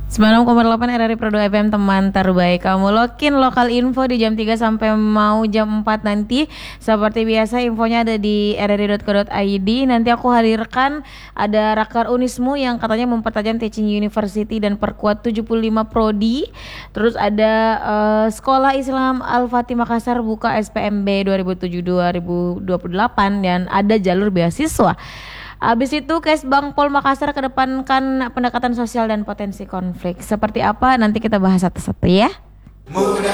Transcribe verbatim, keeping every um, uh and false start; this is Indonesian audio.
sembilan puluh enam koma delapan R R I Pro dua F M, teman terbaik kamu. Login lokal info di jam tiga sampai mau jam empat nanti. Seperti biasa infonya ada di r r i dot co dot i d. Nanti aku hadirkan ada Raker Unismu yang katanya mempertajam teaching university dan perkuat tujuh puluh lima prodi. Terus ada uh, Sekolah Islam Al-Fatih Makassar buka S P M B dua ribu tujuh dua ribu dua puluh delapan dan ada jalur beasiswa. Habis itu Kesbang Pol Makassar kedepankan pendekatan sosial dan potensi konflik. Seperti apa nanti kita bahas satu-satu ya. Mudah